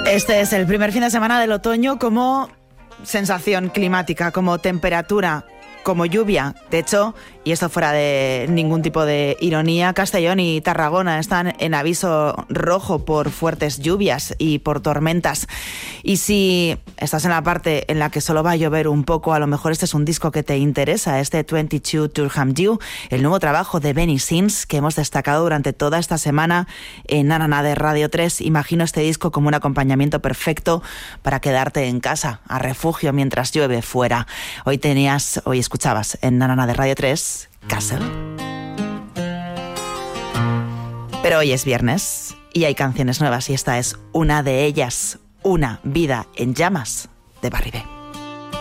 Este es el primer fin de semana del otoño como sensación climática, como temperatura, como lluvia. De hecho, y esto fuera de ningún tipo de ironía, Castellón y Tarragona están en aviso rojo por fuertes lluvias y por tormentas. Y si estás en la parte en la que solo va a llover un poco, a lo mejor este es un disco que te interesa, este 22 Durham Dew, el nuevo trabajo de Benny Sims que hemos destacado durante toda esta semana en Na Na Na de Radio 3. Imagino este disco como un acompañamiento perfecto para quedarte en casa, a refugio mientras llueve fuera. Hoy escuchabas en Na Na Na de Radio 3 Castle. Pero hoy es viernes y hay canciones nuevas y esta es una de ellas, Una vida en llamas de Barry B.